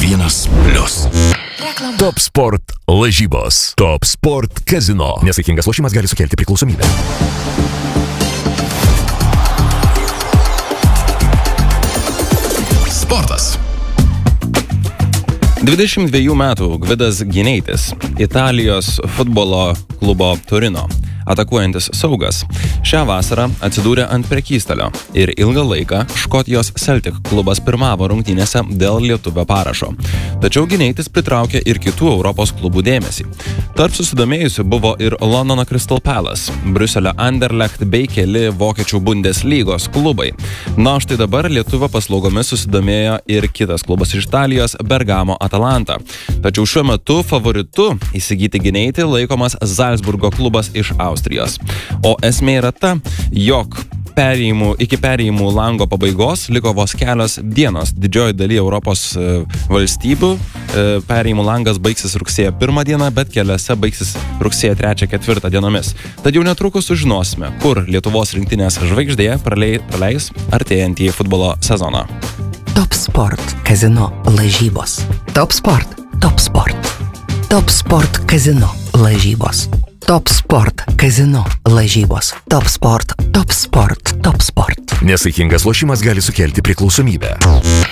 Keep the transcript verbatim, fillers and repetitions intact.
vienas plius. Top Sport lažybos. Top Sport kazino. Nesaikingas lošimas gali sukelti priklausomybę. Sportas. dvidešimt dviejų metų Gvidas Gineitis, Italijos futbolo klubo Turino atakuojantis saugas, šią vasarą atsidūrė ant prekystalio ir ilgą laiką Škotijos Celtic klubas pirmavo rungtynėse dėl lietuvio parašo. Tačiau Gineitis pritraukė ir kitų Europos klubų dėmesį. Tarp susidomėjusių buvo ir Londono Crystal Palace, Briuselio Anderlecht bei keli vokiečių Bundeslygos klubai. Na, štai dabar lietuvio paslaugomis susidomėjo ir kitas klubas iš Italijos, Bergamo Atalanta. Tačiau šiuo metu favoritu įsigyti Gineitį laikomas Salzburgo klubas iš Austrijos. O esmė yra ta, jog perėjimų, iki perėjimų lango pabaigos liko vos kelios dienos. Didžioji daly Europos e, valstybių e, perėjimų langas baigsis rugsėjo pirmą dieną, bet keliose baigsis rugsėjo trečią ketvirtą dienomis. Tad jau netrukus sužinosime, kur Lietuvos rinktinės žvaigždė praleis artėjantį futbolo sezoną. Top Sport kazino lažybos. Top Sport, Top Sport. Top Sport kazino lažybos. Top Sport kazino lažybos. Top Sport, Top Sport, Top Sport. Nesaikingas lošimas gali sukelti priklausomybę.